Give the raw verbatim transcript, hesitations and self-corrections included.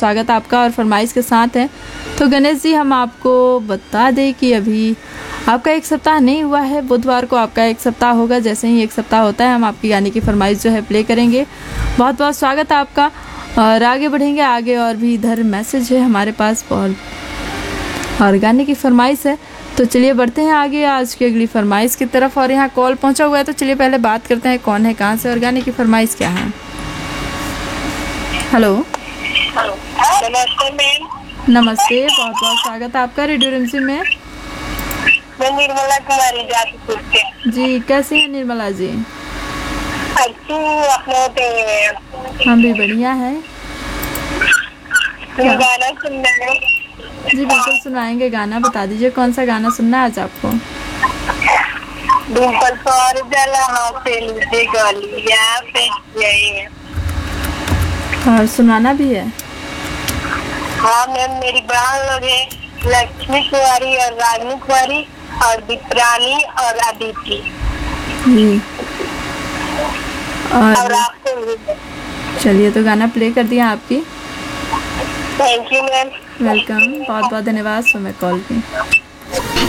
स्वागत आपका और फरमाइश के साथ है। तो गणेश जी, हम आपको बता दें कि अभी आपका एक सप्ताह नहीं हुआ है, बुधवार को आपका एक सप्ताह होगा। जैसे ही एक सप्ताह होता है हम आपकी गाने की फरमाइश जो है प्ले करेंगे। बहुत बहुत स्वागत है आपका और आगे बढ़ेंगे। आगे और भी इधर मैसेज है हमारे पास और और गाने की फरमाइश है, तो चलिए बढ़ते हैं आगे आज की अगली फरमाइश की तरफ। और यहाँ कॉल पहुँचा हुआ है, तो चलिए पहले बात करते हैं कौन है, कहाँ से और गाने की फरमाइश क्या है। हेलो, नमस्ते मैम। नमस्ते, बहुत बहुत स्वागत है आपका रेडियो रिमझिम में। मैं निर्मला कुमारी जातीपुर से। जी, कैसी हैं निर्मला जी? अच्छी अपने होते हैं। हम भी बढ़िया है। क्या? गाना सुनना है। जी बिल्कुल सुनाएंगे गाना। बता दीजिए कौन सा गाना सुनना है आज आपको। डिम्पल पर जला पे लुटे गलिया पे गए। और सुनाना भी है। हाँ मैम, मेरी बहन लोग है लक्ष्मी कुमारी और राजनी कुमारी और दीपरानी और अदिति जी, और और आपको भी। चलिए तो गाना प्ले कर दिया आपकी। Thank you ma'am. वेलकम, बहुत बहुत धन्यवाद। सो मैं कॉल की